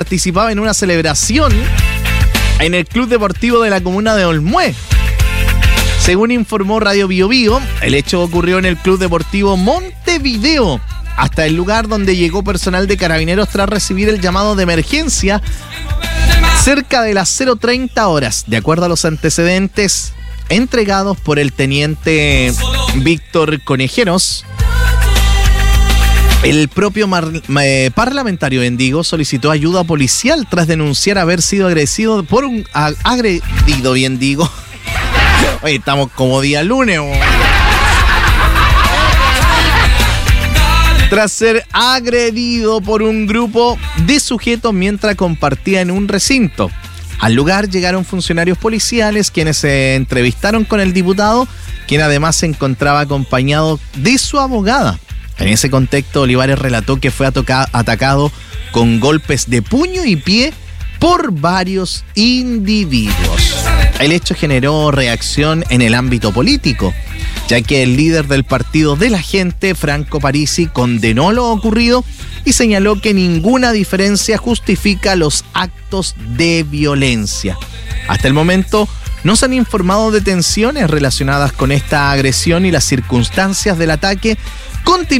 participaba en una celebración en el Club Deportivo de la comuna de Olmué. Según informó Radio Biobío, el hecho ocurrió en el Club Deportivo Montevideo. Hasta el lugar donde llegó personal de Carabineros tras recibir el llamado de emergencia cerca de las 0:30 horas, de acuerdo a los antecedentes entregados por el teniente Víctor Conejeros. El propio parlamentario Endigo solicitó ayuda policial tras denunciar haber sido agredido por un agredido, bien digo. Oye, estamos como día lunes. Tras ser agredido por un grupo de sujetos mientras compartía en un recinto. Al lugar llegaron funcionarios policiales quienes se entrevistaron con el diputado, quien además se encontraba acompañado de su abogada. En ese contexto, Olivares relató que fue atacado con golpes de puño y pie por varios individuos. El hecho generó reacción en el ámbito político, ya que el líder del Partido de la Gente, Franco Parisi, condenó lo ocurrido y señaló que ninguna diferencia justifica los actos de violencia. Hasta el momento no se han informado detenciones relacionadas con esta agresión y las circunstancias del ataque continúan